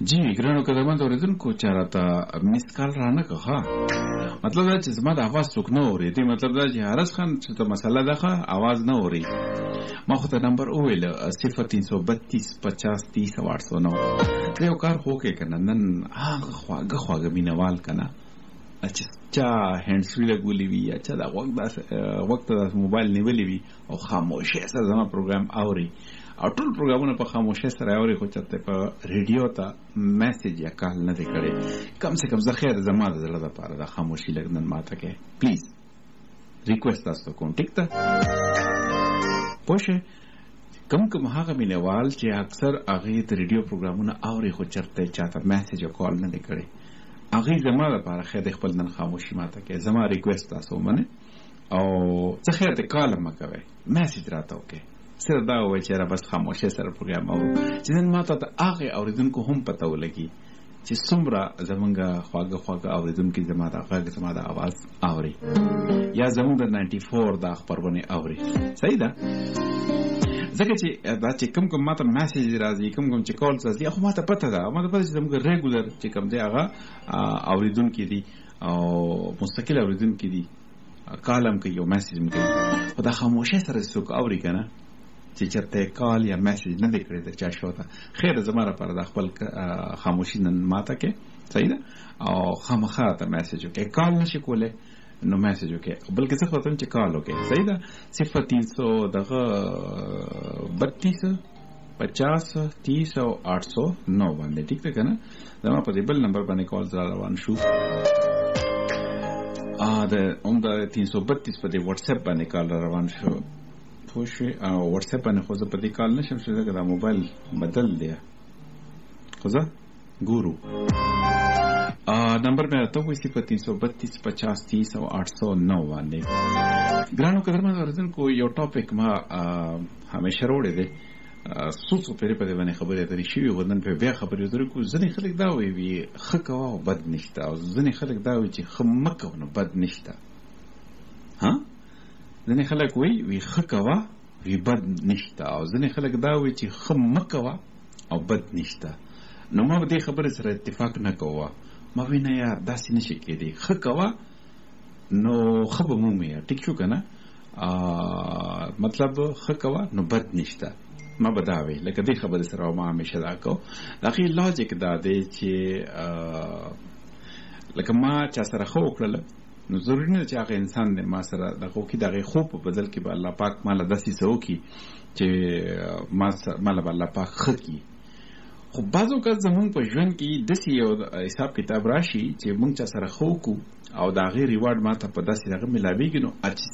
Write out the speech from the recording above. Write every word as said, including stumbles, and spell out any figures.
جی ګرانو قدمت اوریدونکو چاراته میس کال رانه که ها مطلب دا چې زما د आवाज څوک نه اوري مطلب دا چې حارث خان چې ته مسله ده आवाज نه اوري ما خو ته نمبر وویل صفر تین سو بتیس پچاس تیس او آठ سو نو زه یو کار خو کې کنه نن هغه خواږه خواږه مینوال کنه چې چا هینډز وی لګولې وي یا چا دا وخت وخت د موبایل نیولې وي او خاموشه سره زما پروګرام اوري او ټول پروګرامونه په خاموشه سره اوري خو چته په ریډیو ته میسج یا کال نه دی کړی کم سے کم زه خیر زما د زړه لپاره د خاموشي لګنن ماته کې پلیز ریکوست تاسو کوم ټیک ته پوښه کم کم هغه مینوال چې اکثر هغه د ریډیو پروګرامونه اوري خو چرته چاته میسج او کال نه دی کړی هغه زما لپاره خیر خپل نن خاموشي ماته کې زما ریکوست تاسو منه او څه خیر ته کال مکوي میسج راته وکي سره دا وای چې را بس خاموشه سره پروګرام او چې نن ماته ته هغه اوریدونکو هم پته ولګي چې څومره زمونږه خواږه خواږه اوریدونکو زما د هغه زما د आवाज اوري یا زمونږ د نائنٹی فور د خبرونه اوري صحیح ده ځکه چې دا چې کوم کوم ماته میسج راځي کوم کوم چې کال راځي خو ماته پته ده ماته پته چې زموږ ریګولر چې کوم دی هغه اوریدونکو دي او مستقل اوریدونکو دي کالم کې یو میسج مګي خو دا خاموشه سره څوک اوري کنه چې چرته کال یا میسج نه دی کړی د چا شوته خیر زما لپاره د خپل خاموشي نن ماته کې صحیح ده او خامخا ته میسج وکړي کال نشي کوله نو میسج وکړي بلکې څه خاطر چې کال وکړي صحیح ده صفر تین سو دغه بتیس پچاس تیس او آٹھ سو نو باندې ٹھیک ده کنه زما په دې بل نمبر باندې کال را روان شو ا د اون د تین سو بتیس په دې واتس اپ باندې کال را روان شو خوشي او واتس اپ باندې خو زه په دې کال نشم چې دا موبایل بدل دی خو زه ګورو ا نمبر مې راته وایي صفر تین سو بتیس پچاس تیس او آٹھ سو نو باندې ګرانو قدرمن اوریدونکو یو ټاپک ما همیشه وروړی دی سوسو پرې په دې باندې خبرې اترې شوې ودن په بیا خبرې اترې کو ځنې خلک دا وایي ښه کوه او بد نشته او ځنې خلک دا وایي چې ښه مه کوه نو بد نشته ها ځنې خلک وایي وی ښه کوه وی بد نشته او ځنې خلک دا وایي چې ښه مه کوه او بد نشته نو ما به دې خبرې سره اتفاق نه کوه ما وی نه یار داسې نشي کېدی ښه کوه نو ښه به مومې ټیک شو که نه مطلب ښه کوه نو بد نشته ما به دا وی لکه دې خبرې سره ما همیشه دا کو د هغې لاجک دا دی چې لکه ما چا سره ښه وکړله نو ضروري نه چې هغه انسان دی ما سره دغه وکړي د هغې خوب په بدل کې به الله پاک ماله داسې څه وکړي چې ما ماله به الله پاک ښه کړي خو بعض اوقات زمونږ په ژوند کې داسې یو حساب کتاب راشي چې مونږ چا سره ښه وکړو او د هغې ریوارډ ما ته په داسې هغه میلاویږي نو